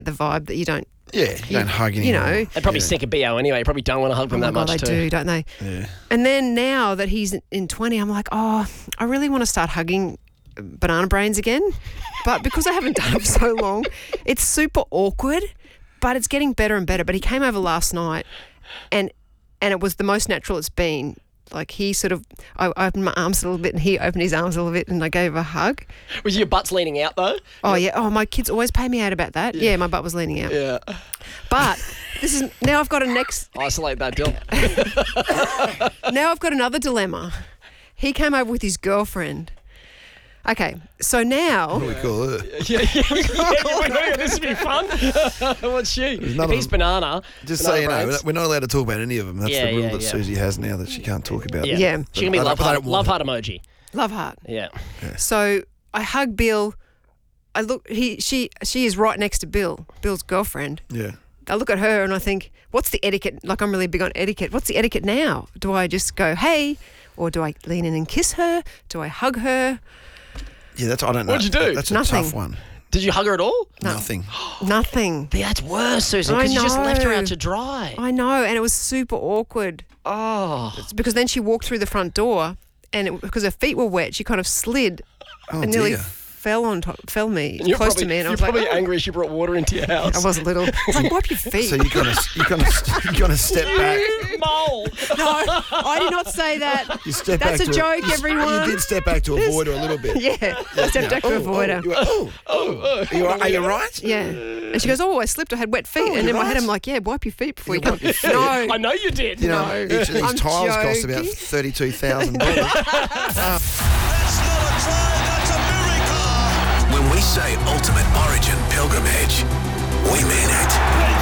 the vibe that you don't. Yeah, you don't hug anymore. You know. They probably stink a BO anyway. You probably don't want to hug them that much they too. do, don't they? Yeah. And then now that he's in 20, I'm like, I really want to start hugging banana brains again. But because I haven't done it for so long, it's super awkward, but it's getting better and better. But he came over last night and it was the most natural it's been. Like he sort of, I opened my arms a little bit and he opened his arms a little bit and I gave a hug. Was your butt's leaning out though? Oh, yeah. Oh, my kids always pay me out about that. Yeah, my butt was leaning out. Yeah. But now I've got a next... Isolate that, Dill. Now I've got another dilemma. He came over with his girlfriend. Okay, so now... What do we call her? Yeah, this would be fun. What's she? If he's banana. Just banana so you know, brains. we're not allowed to talk about any of them. That's the rule that Susie has now that she can't talk about. Yeah. She can be love heart emoji. Love heart. Yeah. So I hug Bill. I look. She is right next to Bill's girlfriend. Yeah. I look at her and I think, what's the etiquette? Like, I'm really big on etiquette. What's the etiquette now? Do I just go, hey, or do I lean in and kiss her? Do I hug her? Yeah, I don't know. What'd you do? That's Nothing. a tough one. Did you hug her at all? Nothing. Nothing. That's worse, Susan, because you just left her out to dry. I know, and it was super awkward. Oh. It's because then she walked through the front door, and because her feet were wet, she kind of slid and nearly fell me close to me, and I was like, probably angry she brought water into your house. I was a little. I was like, wipe your feet. So you kind of step back. Mole. No, I did not say that. You step That's back a joke, everyone. You did step back to avoid her a little bit. Yeah, I stepped back to avoid her. Are you right? Yeah. And she goes, I slipped. I had wet feet. and in my head, I'm like, yeah, wipe your feet before you come. No. I know you did. You know, each of these I'm tiles cost joking. about $32,000. That's not a try, that's a miracle. When we say ultimate origin pilgrimage, we mean it.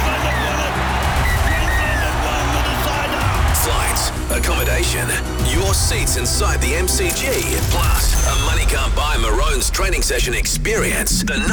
Flights, accommodation, your seats inside the MCG, plus a money can't buy Maroon's training session experience. The